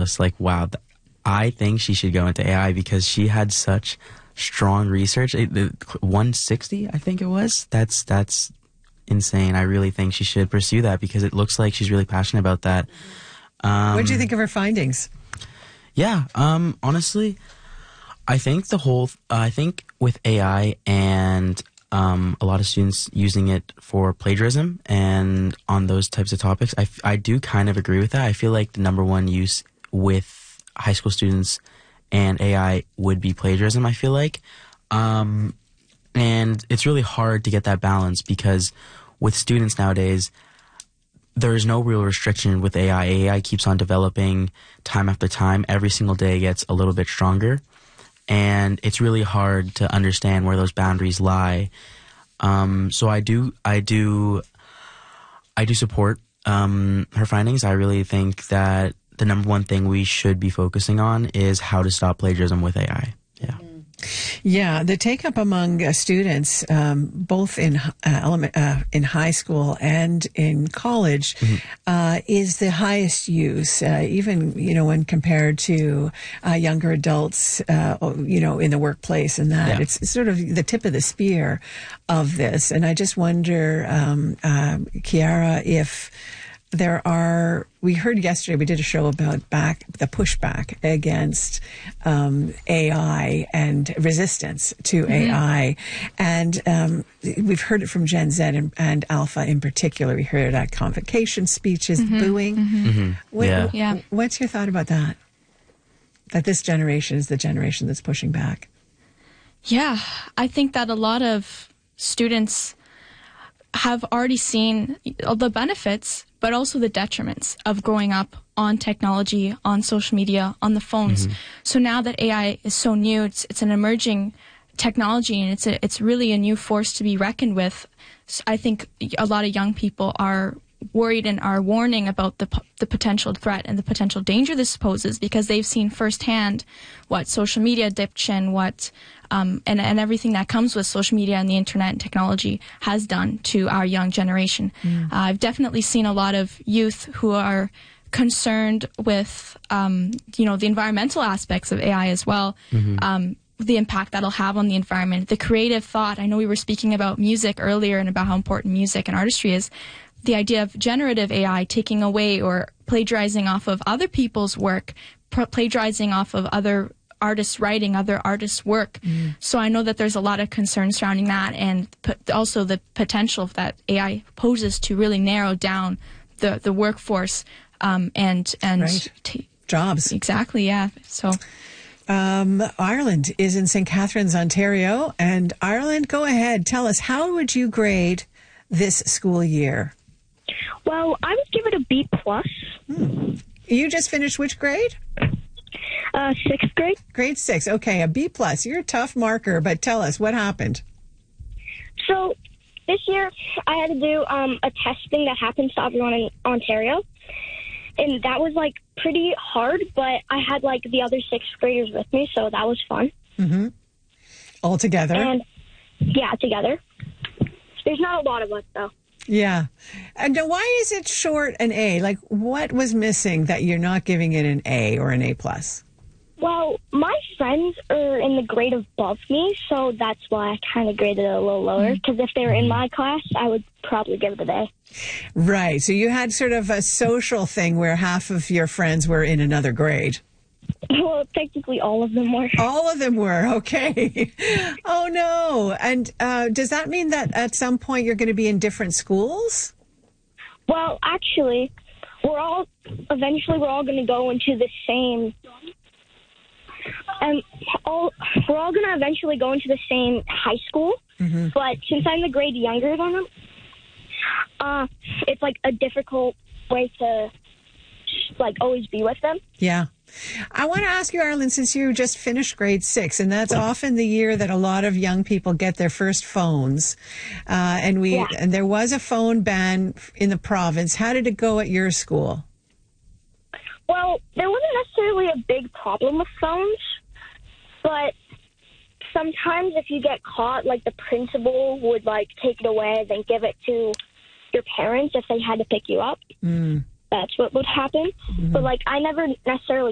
was like, wow, I think she should go into AI because she had such strong research. 160, I think it was. That's insane. I really think she should pursue that because it looks like she's really passionate about that. What did you think of her findings? Yeah, honestly, I think I think with AI and a lot of students using it for plagiarism and on those types of topics, I do kind of agree with that. I feel like the number one use with high school students and AI would be plagiarism, I feel like. And it's really hard to get that balance because with students nowadays, there is no real restriction with AI. AI keeps on developing time after time. Every single day gets a little bit stronger. And it's really hard to understand where those boundaries lie. So I do support her findings. I really think that the number one thing we should be focusing on is how to stop plagiarism with AI. Yeah. Yeah, the take-up among students, both in high school and in college, is the highest use, even, when compared to younger adults, in the workplace and that. Yeah. It's sort of the tip of the spear of this. And I just wonder, Kiara, if we heard yesterday, we did a show about the pushback against AI and resistance to AI. And we've heard it from Gen Z and Alpha in particular. We heard it at convocation speeches, booing. What's your thought about that? That this generation is the generation that's pushing back? Yeah, I think that a lot of students have already seen the benefits, but also the detriments of growing up on technology, on social media, on the phones. So now that AI is so new, it's an emerging technology, and it's really a new force to be reckoned with. So I think a lot of young people are worried and are warning about the potential threat and the potential danger this poses because they've seen firsthand what social media addiction, and everything that comes with social media and the internet and technology has done to our young generation. I've definitely seen a lot of youth who are concerned with, the environmental aspects of AI as well. The impact that'll have on the environment, the creative thought. I know we were speaking about music earlier and about how important music and artistry is. The idea of generative AI taking away or plagiarizing off of other people's work, plagiarizing off of other artists' writing, other artists' work. So I know that there's a lot of concern surrounding that, and also the potential that AI poses to really narrow down the workforce and jobs. Exactly, yeah. So Ireland is in St. Catharines, Ontario, and Ireland, go ahead. Tell us, how would you grade this school year? Well, I would give it a B+. You just finished which grade? 6th grade. Grade 6. Okay, a B+. You're a tough marker, but tell us, what happened? So this year I had to do a testing that happens to everyone in Ontario. And that was, pretty hard, but I had, the other 6th graders with me, so that was fun. All together? And, yeah, together. There's not a lot of us, though. Yeah. And why is it short an A? What was missing that you're not giving it an A or an A+? Well, my friends are in the grade above me, so that's why I kind of graded it a little lower. Because if they were in my class, I would probably give it an A. Right. So you had sort of a social thing where half of your friends were in another grade. Well, technically all of them were. All of them were. Okay. Oh, no. And does that mean that at some point you're going to be in different schools? Well, actually, we're all going to go into the same... we're all going to eventually go into the same high school. But since I'm the grade younger than them, it's a difficult way to always be with them. Yeah. I want to ask you, Ireland, since you just finished grade 6, and that's often the year that a lot of young people get their first phones. And there was a phone ban in the province. How did it go at your school? Well, there wasn't necessarily a big problem with phones, but sometimes if you get caught, the principal would, take it away, then give it to your parents if they had to pick you up. That's what would happen. But, I never necessarily